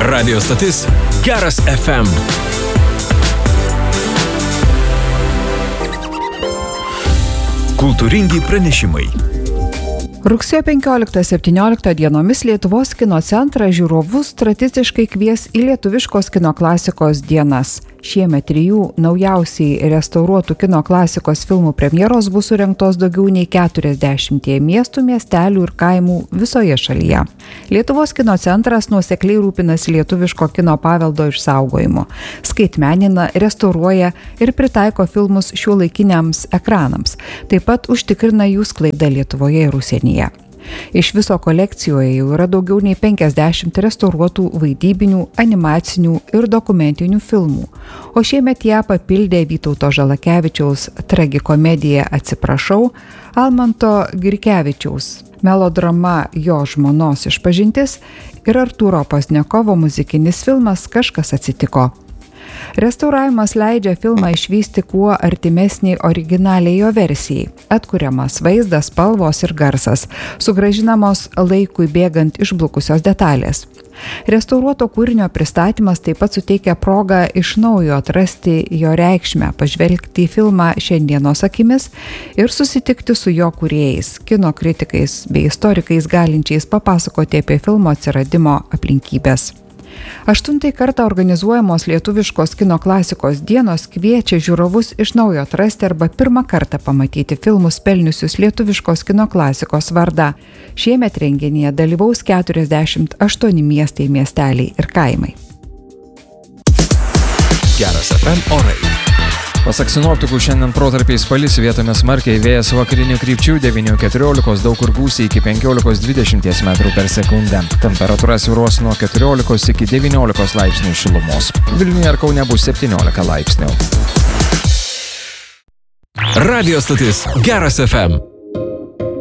Radio stotis Geras FM. Kultūringi pranešimai. Rugsėjo 15-17 dienomis Lietuvos kino centras žiūrovus tradiciškai kvies į lietuviškos kino klasikos dienas. Šiemet 3 naujausiai restauruotų kino klasikos filmų premjeros bus surengtos daugiau nei 40 miestų, miestelių ir kaimų visoje šalyje. Lietuvos kino centras nuosekliai rūpinasi lietuviško kino paveldo išsaugojimu, skaitmenina, restauruoja ir pritaiko filmus šiuolaikiniams ekranams, taip pat užtikrina jų sklaidą Lietuvoje ir užsienyje. Iš viso kolekcijoje jau yra daugiau nei 50 restauruotų vaidybinių, animacinių ir dokumentinių filmų, o šiemet ją papildė Vytauto Žalakevičiaus tragikomedija Atsiprašau, Almanto Grikevičiaus melodrama Jo žmonos išpažintis ir Artūro Pozdniakovo muzikinis filmas Kažkas atsitiko. Restauravimas leidžia filmą išvysti kuo artimesnį originaliai jo versijai. Atkuriamas vaizdas, spalvos ir garsas, sugrąžinamos laikui bėgant išblukusios detalės. Restauruoto kūrinio pristatymas taip pat suteikia progą iš naujo atrasti jo reikšmę, pažvelgti į filmą šiandienos akimis ir susitikti su jo kūrėjais, kino kritikais bei istorikais galinčiais papasakoti apie filmo atsiradimo aplinkybės. 8 kartą organizuojamos lietuviškos kino klasikos dienos kviečia žiūrovus iš naujo atrasti arba pirmą kartą pamatyti filmus pelniusius lietuviškos kino klasikos vardą. Šiemet renginyje dalyvaus 48 miestai, miesteliai ir kaimai. Geras FM orai. Pasak sinoptikų, šiandien protarpiais palis, vietomis smarkiai, vėjas vakarinių krypčių 9–14, daug kur gūsiai iki 15–20 metrų per sekundę. Temperatūra svyruos nuo 14 iki 19 laipsnių šilumos. Vilniuje ir Kaune bus 17 laipsnių. Radio stotis Geras FM.